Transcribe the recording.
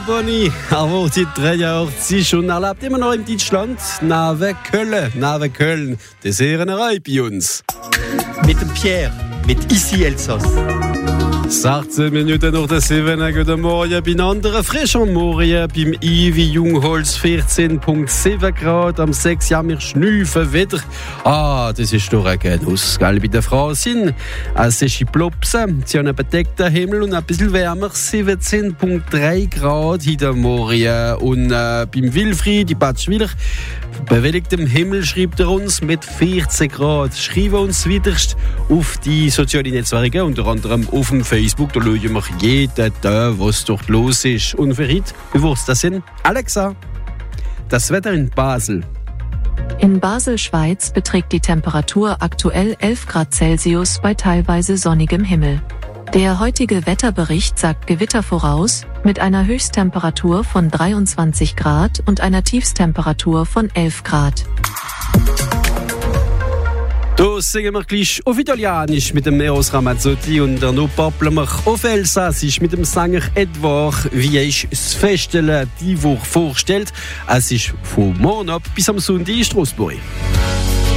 Bonny, aber seit 3 Jahren sie und er lebt immer noch in Deutschland, nahe Köln. Das ist eine Reihe bei uns. Mit dem Pierre, mit Ici Elsass. 16 Minuten nach der 7. Guten Morgen bei anderen frisch am Morgen beim Ivi Jungholz 14,7 Grad am 6. Ja, wir schnüfen wieder. Das ist doch ein Genuss, gell? Bei den Frauen sind es ist Plopsen, sie haben einen bedeckten Himmel und ein bisschen wärmer, 17,3 Grad heute Morgen. Und beim Wilfried, die Batschwiller, bewölktem Himmel schreibt er uns mit 14 Grad. Schreiben uns wiederst auf die sozialen Netzwerke, unter anderem auf dem Facebook. Da schauen wir jeden Tag, was dort los ist. Und für heute, wie wir's das sind? Alexa, das Wetter in Basel. In Basel, Schweiz, beträgt die Temperatur aktuell 11 Grad Celsius bei teilweise sonnigem Himmel. Der heutige Wetterbericht sagt Gewitter voraus, mit einer Höchsttemperatur von 23 Grad und einer Tiefsttemperatur von 11 Grad. Da singen wir gleich auf Italienisch mit dem Eros Ramazzotti und dann babbeln wir auf Elsassisch mit dem Sänger Edouard, wie ich das Feststellen die Woche vorstellt. Es ist von morgen ab bis am Sonntag in Straßburg.